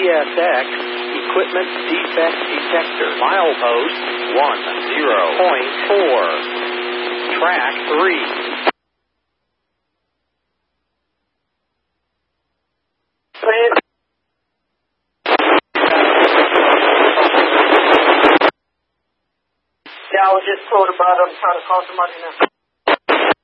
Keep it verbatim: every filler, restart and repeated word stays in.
S X Equipment Defect Detector. Milepost one zero point four. Track three. Yeah, I was just told about it. I'm trying to call somebody now.